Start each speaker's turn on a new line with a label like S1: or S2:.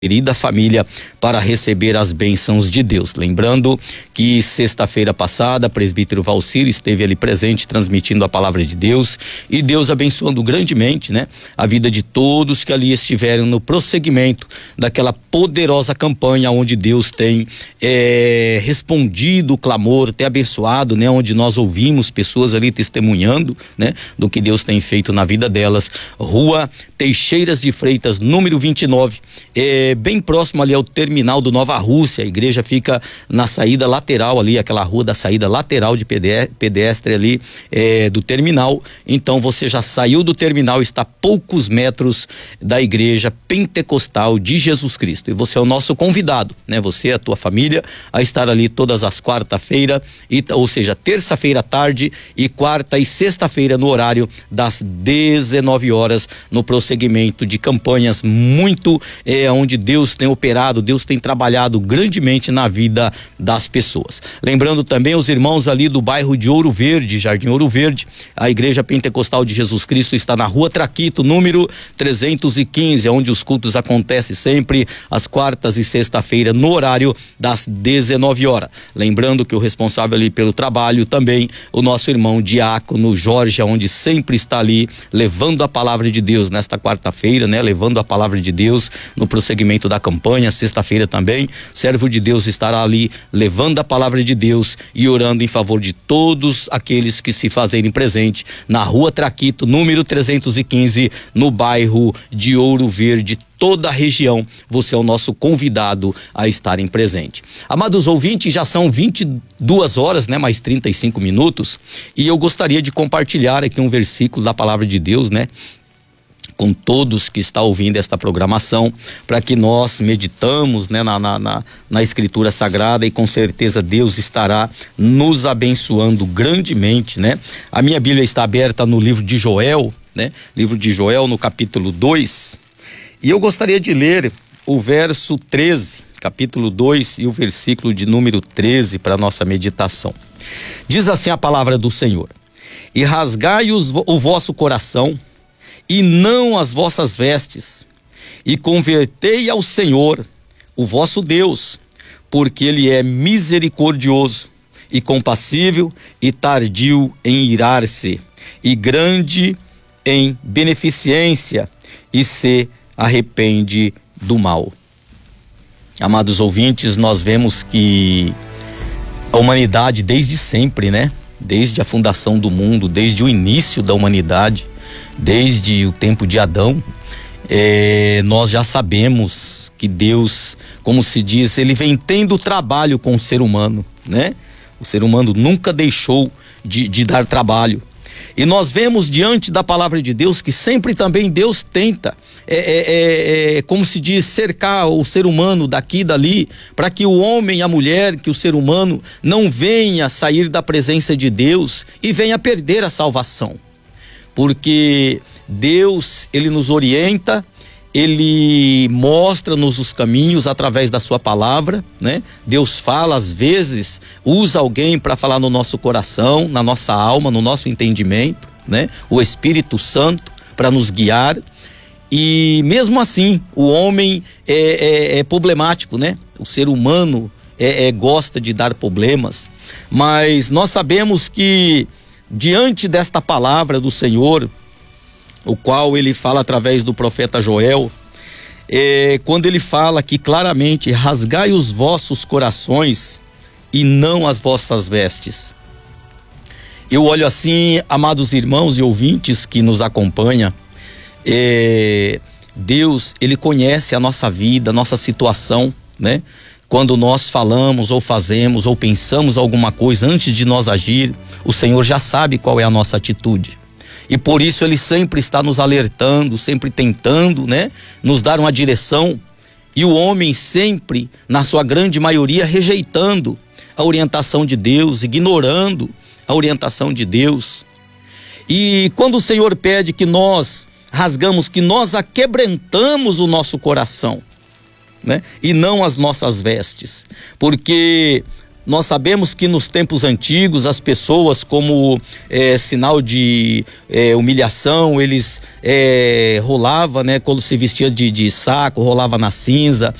S1: querida família para receber as bênçãos de Deus. Lembrando que sexta-feira passada, presbítero Valcir esteve ali presente transmitindo a palavra de Deus e Deus abençoando grandemente, né, a vida de todos que ali estiveram no prosseguimento daquela poderosa campanha onde Deus tem respondido o clamor, tem abençoado, né, onde nós ouvimos pessoas ali testemunhando, né, do que Deus tem feito na vida delas. Rua Teixeiras de Freitas, número 29, bem próximo ali ao terminal do Nova Rússia. A igreja fica na saída lateral ali, aquela rua da saída lateral de pedestre ali do terminal. Então você já saiu do terminal, está a poucos metros da igreja pentecostal de Jesus Cristo. E você é o nosso convidado, né? Você e a tua família a estar ali todas as quarta-feira, ou seja, terça-feira à tarde e quarta e sexta-feira no horário das 19 horas, no prosseguimento de campanhas muito onde Deus tem operado, Deus tem trabalhado grandemente na vida das pessoas. Lembrando também os irmãos ali do bairro de Ouro Verde, Jardim Ouro Verde, a Igreja Pentecostal de Jesus Cristo está na Rua Traquito, número 315, onde os cultos acontecem sempre às quartas e sexta-feira no horário das 19 horas. Lembrando que o responsável ali pelo trabalho também, o nosso irmão diácono Jorge, onde sempre está ali levando a palavra de Deus nesta quarta-feira, né? Levando a palavra de Deus no prosseguimento da campanha. Sexta-feira também, servo de Deus estará ali levando a palavra de Deus e orando em favor de todos aqueles que se fazerem presente na Rua Traquito, número 315, no bairro de Ouro Verde. Toda a região, você é o nosso convidado a estarem presente. Amados ouvintes, já são 22 horas, né? Mais 35 minutos, e eu gostaria de compartilhar aqui um versículo da palavra de Deus, né? Com todos que estão ouvindo esta programação, para que nós meditamos, né, na Escritura Sagrada, e com certeza Deus estará nos abençoando grandemente, né? A minha Bíblia está aberta no livro de Joel, né? Livro de Joel, no capítulo 2, e eu gostaria de ler o verso 13, capítulo 2 e o versículo de número 13 para nossa meditação. Diz assim a palavra do Senhor: e rasgai o vosso coração e não as vossas vestes, e convertei ao Senhor, o vosso Deus, porque Ele é misericordioso e compassível e tardio em irar-se, e grande em beneficência, e se arrepende do mal. Amados ouvintes, nós vemos que a humanidade desde sempre, né? Desde a fundação do mundo, desde o início da humanidade, desde o tempo de Adão, nós já sabemos que Deus, como se diz, Ele vem tendo trabalho com o ser humano, né? O ser humano nunca deixou de dar trabalho. E nós vemos diante da palavra de Deus que sempre também Deus tenta, como se diz, cercar o ser humano daqui e dali, para que o homem e a mulher, que o ser humano não venha sair da presença de Deus e venha perder a salvação. Porque Deus, Ele nos orienta, Ele mostra-nos os caminhos através da sua palavra, né? Deus fala, às vezes, usa alguém para falar no nosso coração, na nossa alma, no nosso entendimento, né? O Espírito Santo para nos guiar. E mesmo assim, o homem é problemático, né? O ser humano gosta de dar problemas, mas nós sabemos que diante desta palavra do Senhor, o qual Ele fala através do profeta Joel, quando ele fala que claramente: rasgai os vossos corações e não as vossas vestes. Eu olho assim, amados irmãos e ouvintes que nos acompanham, Deus, Ele conhece a nossa vida, a nossa situação, né? Quando nós falamos ou fazemos ou pensamos alguma coisa antes de nós agir, o Senhor já sabe qual é a nossa atitude. E por isso Ele sempre está nos alertando, sempre tentando, né, nos dar uma direção. E o homem sempre, na sua grande maioria, rejeitando a orientação de Deus, ignorando a orientação de Deus. E quando o Senhor pede que nós rasgamos, que nós aquebrantamos o nosso coração, né, e não as nossas vestes, porque Nós sabemos que nos tempos antigos as pessoas, como sinal de humilhação, eles rolava, né? Quando se vestia de saco, rolava na cinza,